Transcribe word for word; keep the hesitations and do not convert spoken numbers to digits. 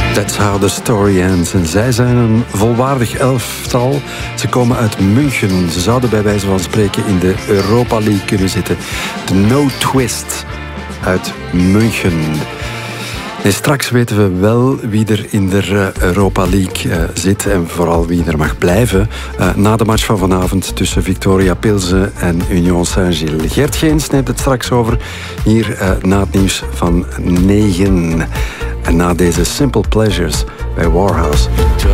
That's how the story ends. En zij zijn een volwaardig elftal. Ze komen uit München. Ze zouden bij wijze van spreken in de Europa League kunnen zitten. De No Twist uit München. En straks weten we wel wie er in de Europa League uh, zit en vooral wie er mag blijven. Uh, na de match van vanavond tussen Victoria Pilsen en Union Saint-Gilles. Gert Geens neemt het straks over hier uh, na het nieuws van negen. En na deze Simple Pleasures bij Warhouse.